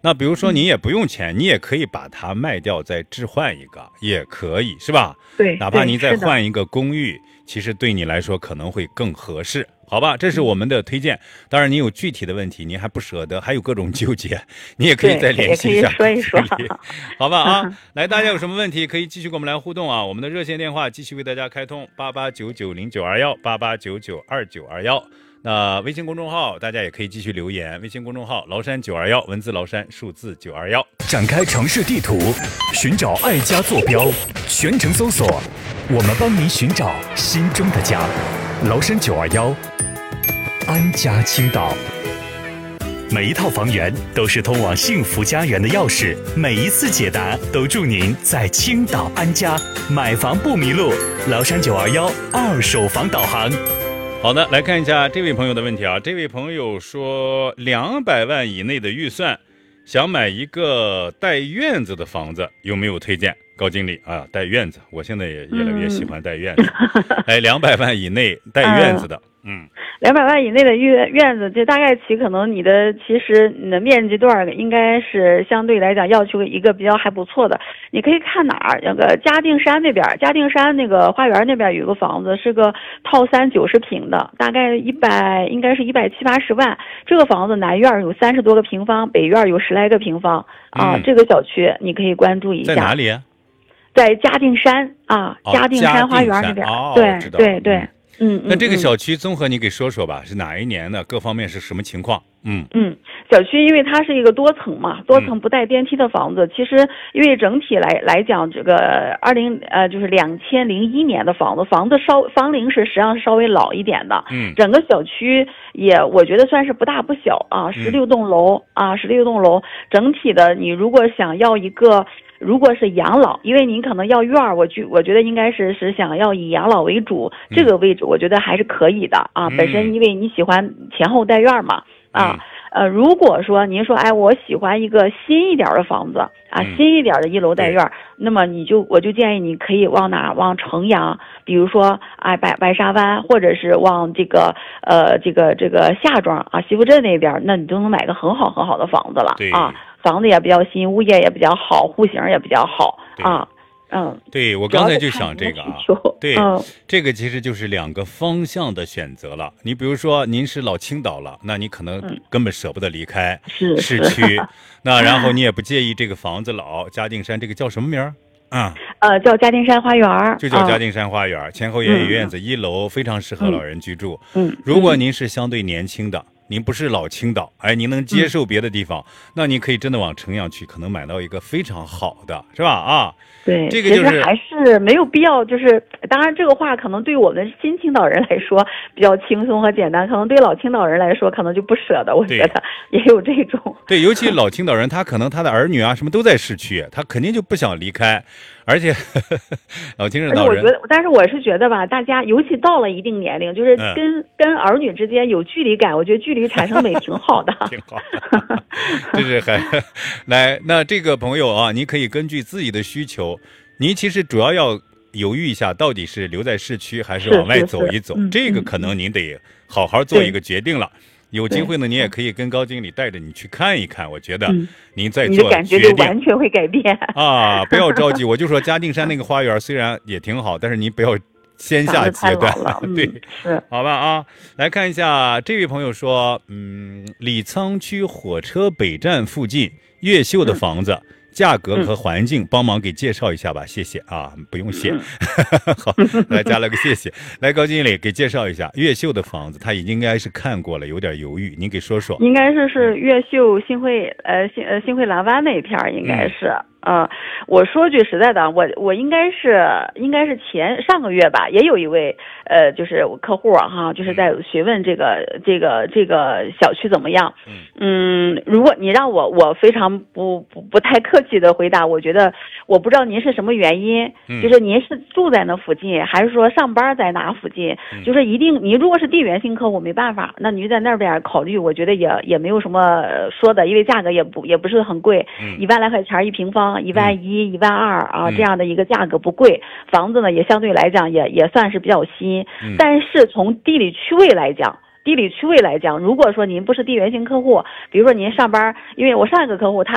那比如说你也不用钱，你也可以把它卖掉再置换一个，也可以，是吧？ 对， 哪怕你再换一个公寓，其实对你来说可能会更合适，好吧？这是我们的推荐。当然，你有具体的问题，你还不舍得，还有各种纠结，你也可以再联系一下， 说一说， 好吧？啊，来，大家有什么问题可以继续跟我们来互动啊？我们的热线电话继续为大家开通88990921，88992921。那微信公众号大家也可以继续留言，微信公众号崂山921，文字崂山，数字921。 展开城市地图，寻找爱家坐标，全程搜索，我们帮您寻找心中的家。崂山921，安家青岛。每一套房源都是通往幸福家园的钥匙，每一次解答都祝您在青岛安家，买房不迷路。崂山921二手房导航。 好的，来看一下这位朋友的问题啊。这位朋友说，200万以内的预算，想买一个带院子的房子，有没有推荐？高经理啊，带院子，我现在也越来越喜欢带院子。哎，200万以内带院子的 ，200万以内的院子，这大概其可能其实你的面积段应该是相对来讲要求一个比较还不错的。你可以看哪儿？那个嘉定山那边，嘉定山那个花园那边有个房子，是个套3 90平的，大概应该是170、180万。这个房子南院有30多个平方，北院有10来个平方啊。这个小区你可以关注一下。 在哪里啊？ 在嘉定山啊，嘉定山花园那边。对。 那这个小区综合你给说说吧，是哪一年的？各方面是什么情况？ 小区因为它是一个多层嘛，多层不带电梯的房子，其实因为整体来讲，这个就是2001年的房子房龄是实际上是稍微老一点的。整个小区也我觉得算是不大不小啊，16栋楼啊，16栋楼，整体的你如果想要一个。如果是养老，因为您可能要院儿，我觉得应该是想要以养老为主，这个位置我觉得还是可以的啊。本身因为你喜欢前后带院嘛啊。如果说您说我喜欢一个新一点的房子啊，新一点的1楼带院，那么我就建议你可以往城阳，比如说白沙湾，或者是往这个夏庄啊西湖镇那边，那你都能买个很好的房子了啊。房子也比较新，物业也比较好，户型也比较好啊。 对，我刚才就想这个啊，对，这个其实就是2个方向的选择了。你比如说您是老青岛了，那你可能根本舍不得离开市区，那然后你也不介意这个房子老，嘉定山这个叫什么名儿？ 叫嘉定山花园， 就叫嘉定山花园，前后也有院子，1楼非常适合老人居住。如果您是相对年轻的，您不是老青岛，您能接受别的地方，那你可以真的往城阳去，可能买到一个非常好的，是吧？啊， 对， 这个就是其实还是没有必要，就是当然这个话可能对我们新青岛人来说比较轻松和简单，可能对老青岛人来说可能就不舍得，我觉得也有这种。 对，尤其老青岛人，他可能他的儿女啊什么都在市区，他肯定就不想离开。而且老青岛人， 但是我是觉得吧，大家尤其到了一定年龄，就是跟儿女之间有距离感，我觉得距离产生美挺好的， 挺好的。这是来，那这个朋友啊，你可以根据自己的需求，你其实主要犹豫一下，到底是留在市区还是往外走一走，这个可能您得好好做一个决定了。有机会呢，你也可以跟高经理带着你去看一看，我觉得您在做决定， 你的感觉就完全会改变啊！不要着急，我就说嘉定山那个花园虽然也挺好，但是您不要先下阶段，对， 是好吧啊！来看一下这位朋友说，李沧区火车北站附近越秀的房子。价格和环境帮忙给介绍一下吧，谢谢啊，不用谢。好，来加了个谢谢。来，高经理给介绍一下越秀的房子，他应该是看过了，有点犹豫，您给说说。 应该是越秀新会蓝湾那一片，应该是。我说句实在的，我应该是上个月吧，也有一位就是客户哈，就是在询问这个小区怎么样。如果你让我非常不太客气的回答，我觉得我不知道您是什么原因，就是您是住在那附近，还是说上班在哪附近？就是您如果是地缘性客户没办法，那您在那边考虑，我觉得也没有什么说的，因为价格也不是很贵，1万来块钱1平方。11000、12000啊，这样的一个价格不贵，房子呢也相对来讲也算是比较新，但是从地理区位来讲，如果说您不是地缘性客户，比如说您上班，因为我上一个客户他